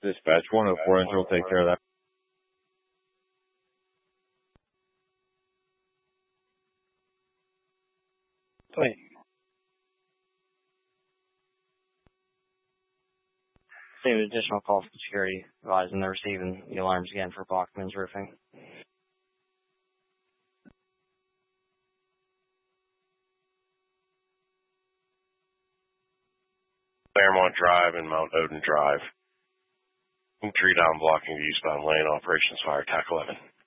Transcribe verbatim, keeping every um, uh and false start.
Dispatch one oh four Inch will take care of that. Wait. Same additional call from security advising they're receiving the alarms again for Bachman's Roofing. Claremont Drive and Mount Odin Drive. Tree down blocking the eastbound lane. Operations fire, T A C eleven.